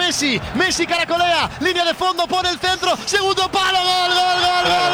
Messi. Messi caracolea, línea de fondo, pone el centro, segundo palo, gol, gol, gol, gol.